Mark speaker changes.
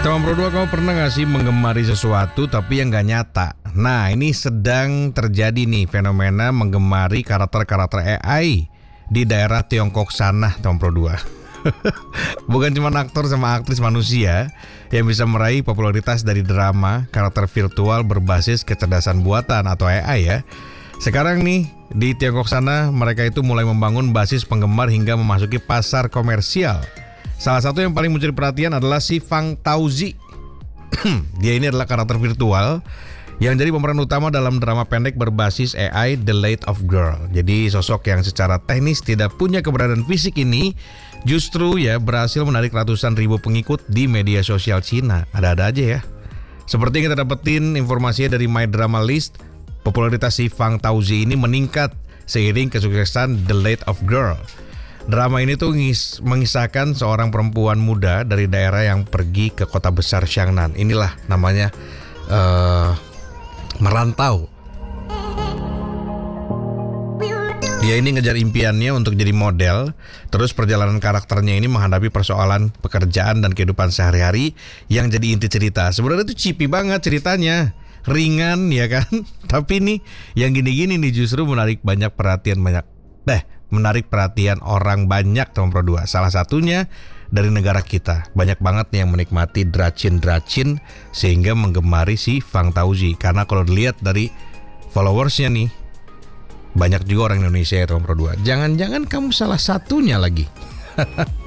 Speaker 1: Teman Pro 2, kamu pernah gak sih menggemari sesuatu tapi yang gak nyata? Nah, ini sedang terjadi nih fenomena menggemari karakter-karakter AI di daerah Tiongkok sana, teman Pro 2. Bukan cuma aktor sama aktris manusia yang bisa meraih popularitas dari drama karakter virtual berbasis kecerdasan buatan atau AI ya. Sekarang nih di Tiongkok sana mereka itu mulai membangun basis penggemar hingga memasuki pasar komersial. Salah satu yang paling mencuri perhatian adalah si Fang Taozi. Dia ini adalah karakter virtual yang jadi pemeran utama dalam drama pendek berbasis AI The Legend of Girl. Jadi sosok yang secara teknis tidak punya keberadaan fisik ini justru ya berhasil menarik ratusan ribu pengikut di media sosial Cina. Ada-ada aja ya. Seperti yang kita dapetin informasinya dari My Drama List, popularitas si Fang Taozi ini meningkat seiring kesuksesan The Legend of Girl. Drama ini tuh mengisahkan seorang perempuan muda dari daerah yang pergi ke kota besar Xiangnan. Inilah namanya merantau. Dia ini ngejar impiannya untuk jadi model. Terus perjalanan karakternya ini menghadapi persoalan pekerjaan dan kehidupan sehari-hari yang jadi inti cerita. Sebenarnya itu cheapy banget ceritanya, ringan ya kan. Tapi nih yang gini-gini nih justru menarik perhatian orang banyak, teman Pro 2. Salah satunya dari negara kita. Banyak banget nih yang menikmati dracin-dracin sehingga menggemari si Fang Taozi. Karena kalau dilihat dari followersnya nih, banyak juga orang Indonesia ya, teman Pro 2. Jangan-jangan kamu salah satunya lagi.